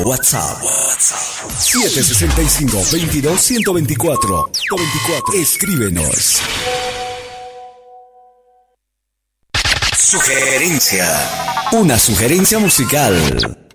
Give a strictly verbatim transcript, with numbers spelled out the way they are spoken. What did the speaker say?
WhatsApp. siete sesenta y cinco, veintidós, ciento veinticuatro. Escríbenos. Sugerencia. Una sugerencia musical.